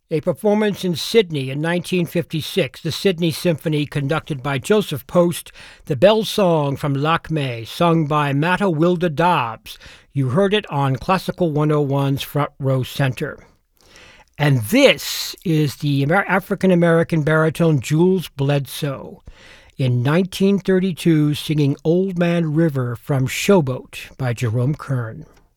A performance in Sydney in 1956, the Sydney Symphony conducted by Joseph Post, the Bell Song from Lakme, sung by Matta Wilda Dobbs. You heard it on Classical 101's Front Row Center. And this is the African-American baritone Jules Bledsoe in 1932 singing Old Man River from Showboat by Jerome Kern.